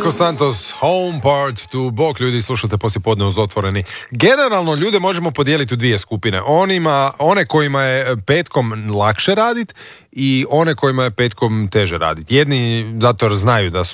Marko Santos, Home Part to Bog, ljudi, slušate poslijepodne uz Otvoreni. Generalno ljude možemo podijeliti u dvije skupine. One kojima je petkom lakše raditi i one kojima je petkom teže raditi. Jedni zato jer znaju da su